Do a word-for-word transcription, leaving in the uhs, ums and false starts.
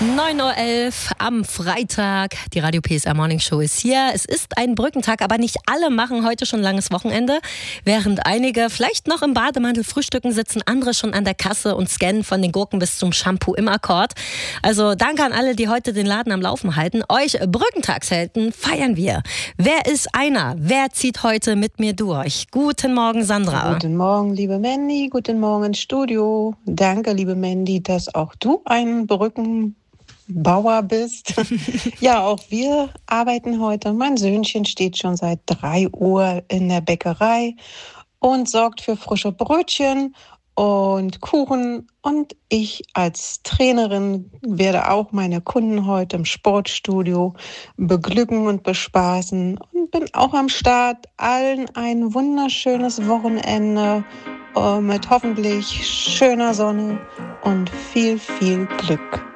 neun Uhr elf am Freitag. Die Radio P S R Morning Show ist hier. Es ist ein Brückentag, aber nicht alle machen heute schon langes Wochenende. Während einige vielleicht noch im Bademantel frühstücken, sitzen andere schon an der Kasse und scannen von den Gurken bis zum Shampoo im Akkord. Also danke an alle, die heute den Laden am Laufen halten. Euch Brückentagshelden feiern wir. Wer ist einer? Wer zieht heute mit mir durch? Guten Morgen, Sandra. Guten Morgen, liebe Mandy. Guten Morgen ins Studio. Danke, liebe Mandy, dass auch du ein Brücken Bauer bist. Ja, auch wir arbeiten heute. Mein Söhnchen steht schon seit drei Uhr in der Bäckerei und sorgt für frische Brötchen und Kuchen. Und ich als Trainerin werde auch meine Kunden heute im Sportstudio beglücken und bespaßen und bin auch am Start. Allen ein wunderschönes Wochenende äh, mit hoffentlich schöner Sonne und viel, viel Glück.